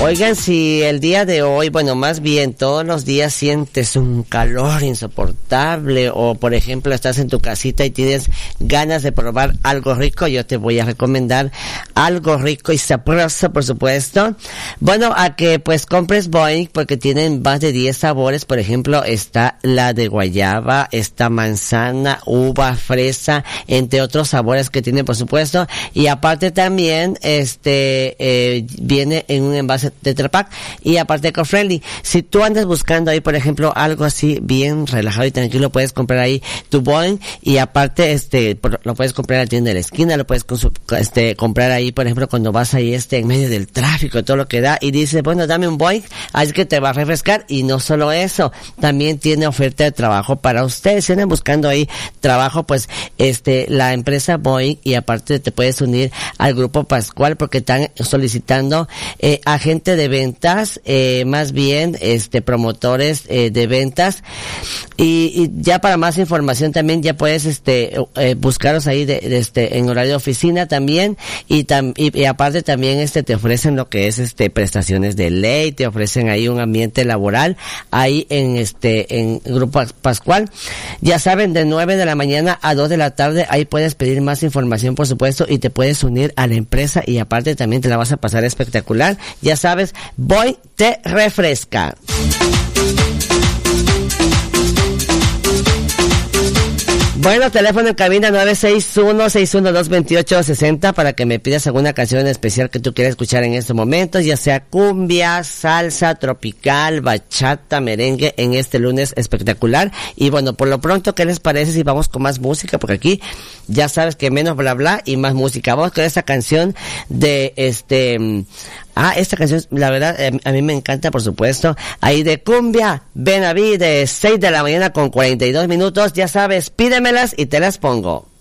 Oigan, si el día de hoy, bueno, más bien todos los días sientes un calor insoportable o, por ejemplo, estás en tu casita y tienes ganas de probar algo rico, yo te voy a recomendar algo rico y sabroso, por supuesto. Bueno, a que pues compres Boing porque tienen más de 10 sabores. Por ejemplo, está la de guayaba, está manzana, uva, fresa, entre otros sabores que tienen, por supuesto. Y aparte también, viene en un envase Tetra Pak y aparte eco-friendly. Si tú andas buscando ahí, por ejemplo, algo así bien relajado y tranquilo, puedes comprar ahí tu Boing y aparte lo puedes comprar en la tienda de la esquina, lo puedes comprar ahí, por ejemplo, cuando vas ahí en medio del tráfico, todo lo que da y dices, bueno, dame un Boing, así que te va a refrescar. Y no solo eso, también tiene oferta de trabajo para ustedes. Si andan buscando ahí trabajo, pues la empresa Boing y aparte te puedes unir al grupo Pascual porque están solicitando agente de ventas, más bien promotores de ventas y ya para más información también ya puedes buscaros ahí en horario de oficina también y aparte también te ofrecen lo que es prestaciones de ley, te ofrecen ahí un ambiente laboral ahí en Grupo Pascual. Ya saben, de 9 de la mañana a 2 de la tarde ahí puedes pedir más información, por supuesto, y te puedes unir a la empresa y aparte también te la vas a pasar espectacular. Ya sabes, Boing te refresca. Bueno, teléfono en cabina 961-612-2860 para que me pidas alguna canción en especial que tú quieras escuchar en estos momentos, ya sea cumbia, salsa, tropical, bachata, merengue, en este lunes espectacular. Y bueno, por lo pronto, ¿qué les parece si vamos con más música? Porque aquí ya sabes que menos bla bla y más música. Vamos con esta canción de esta canción, la verdad, a mí me encanta, por supuesto. Ahí de cumbia, Benaví, de 6 de la mañana con 42 minutos. Ya sabes, pídemelas y te las pongo.